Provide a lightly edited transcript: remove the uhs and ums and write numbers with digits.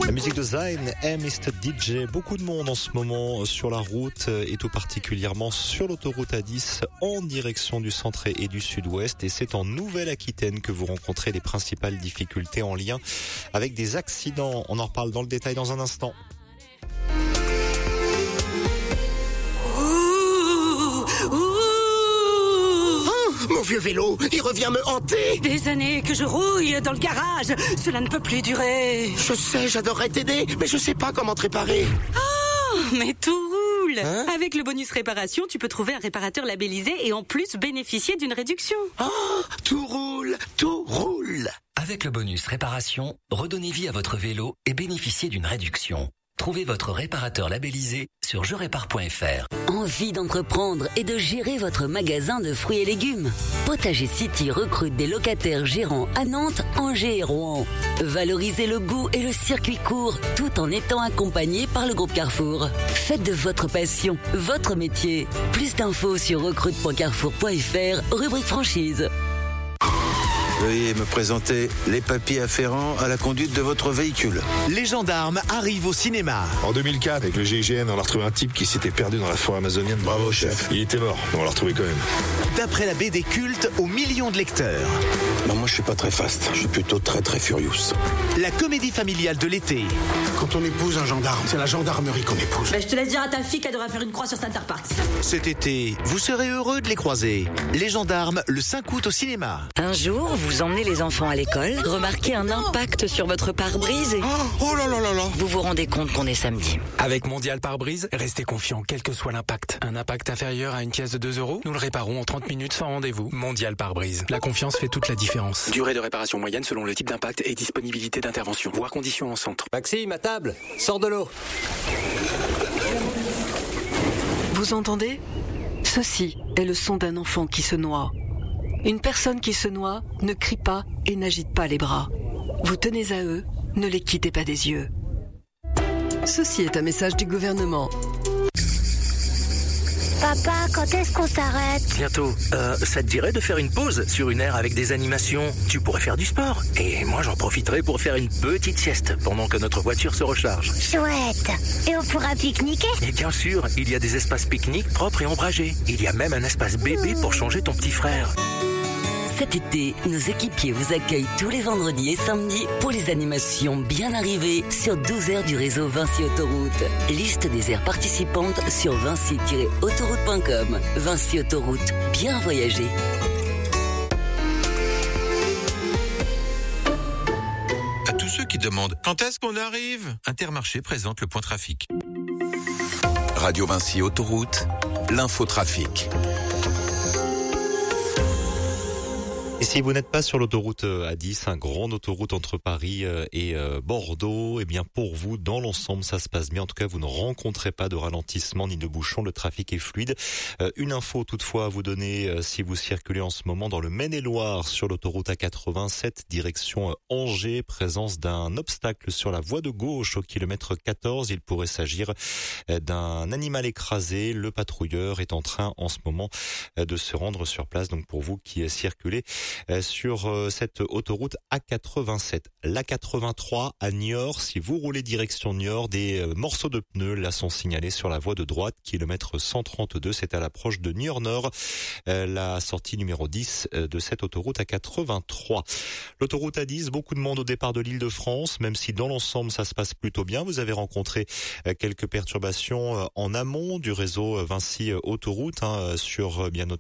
La musique de Zayn et Mr DJ. Beaucoup de monde en ce moment sur la route et tout particulièrement sur l'autoroute A10 en direction du centre et du sud-ouest. Et c'est en Nouvelle-Aquitaine que vous rencontrez les principales difficultés en lien avec des accidents. On en reparle dans le détail dans un instant. Mon vieux vélo, il revient me hanter. Des années que je rouille dans le garage. Cela ne peut plus durer. Je sais, j'adorerais t'aider, mais je sais pas comment te réparer. Oh, mais tout roule. Avec le bonus réparation, tu peux trouver un réparateur labellisé et en plus bénéficier d'une réduction. Oh, tout roule, tout roule. Avec le bonus réparation, redonnez vie à votre vélo et bénéficiez d'une réduction. Trouvez votre réparateur labellisé sur jerépare.fr. Envie d'entreprendre et de gérer votre magasin de fruits et légumes? Potager City recrute des locataires gérants à Nantes, Angers et Rouen. Valorisez le goût et le circuit court tout en étant accompagné par le groupe Carrefour. Faites de votre passion votre métier. Plus d'infos sur recrute.carrefour.fr, rubrique franchise. Veuillez me présenter les papiers afférents à la conduite de votre véhicule. Les gendarmes arrivent au cinéma. En 2004, avec le GIGN, on a retrouvé un type qui s'était perdu dans la forêt amazonienne. Bravo, chef. Il était mort, mais on l'a retrouvé quand même. D'après la BD culte aux millions de lecteurs. Bah, moi, je suis pas très fast. Je suis plutôt très furious. La comédie familiale de l'été. Quand on épouse un gendarme, c'est la gendarmerie qu'on épouse. Je te laisse dire à ta fille qu'elle devrait faire une croix sur Center Parks. Cet été, vous serez heureux de les croiser. Les gendarmes, le 5 août au cinéma. Un jour, vous emmenez les enfants à l'école, remarquez un impact sur votre pare-brise et... Oh là là là là. Vous vous rendez compte qu'on est samedi. Avec Mondial Pare-Brise, restez confiant quel que soit l'impact. Un impact inférieur à une pièce de 2 €, nous le réparons en 30 minutes sans rendez-vous. Mondial Pare-Brise. La confiance fait toute la différence. Durée de réparation moyenne selon le type d'impact et disponibilité d'intervention. Voir conditions en centre. Maxime, à table, sors de l'eau. Vous entendez? Ceci est le son d'un enfant qui se noie. Une personne qui se noie ne crie pas et n'agite pas les bras. Vous tenez à eux, ne les quittez pas des yeux. Ceci est un message du gouvernement. Papa, quand est-ce qu'on s'arrête? Bientôt. Ça te dirait de faire une pause sur une aire avec des animations? Tu pourrais faire du sport. Et moi, j'en profiterai pour faire une petite sieste pendant que notre voiture se recharge. Chouette. Et on pourra pique-niquer? Et bien sûr, il y a des espaces pique-nique propres et ombragés. Il y a même un espace bébé pour changer ton petit frère. Cet été, nos équipiers vous accueillent tous les vendredis et samedis pour les animations bien arrivées sur 12 aires du réseau Vinci Autoroute. Liste des aires participantes sur vinci-autoroute.com. Vinci Autoroute, bien voyager. À tous ceux qui demandent quand est-ce qu'on arrive, Intermarché présente le point trafic. Radio Vinci Autoroute, l'infotrafic. Et si vous n'êtes pas sur l'autoroute A10, un grande autoroute entre Paris et Bordeaux, eh bien pour vous, dans l'ensemble, ça se passe bien. En tout cas, vous ne rencontrez pas de ralentissement ni de bouchons. Le trafic est fluide. Une info toutefois à vous donner si vous circulez en ce moment dans le Maine-et-Loire sur l'autoroute A87, direction Angers, présence d'un obstacle sur la voie de gauche au kilomètre 14. Il pourrait s'agir d'un animal écrasé. Le patrouilleur est en train en ce moment de se rendre sur place. Donc pour vous qui circulez sur cette autoroute A87. L'A83 à Niort, si vous roulez direction Niort, des morceaux de pneus là sont signalés sur la voie de droite, kilomètre 132, c'est à l'approche de Niort-Nord, la sortie numéro 10 de cette autoroute A83. L'autoroute A10, beaucoup de monde au départ de l'Île-de-France, même si dans l'ensemble ça se passe plutôt bien. Vous avez rencontré quelques perturbations en amont du réseau Vinci Autoroute, sur bien notamment